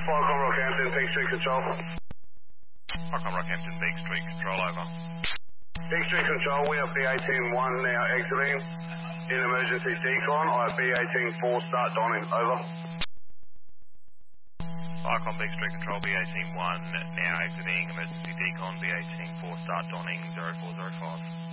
Falcon Rockhampton, Peak Street Control. Falcon Rockhampton, Beak Street Control, over. Peak Street Control, we are B181 now exiting. In emergency decon, I have B184 start donning, over. Falcon Beak Street Control, B181 now exiting emergency decon, B184 start donning 0405.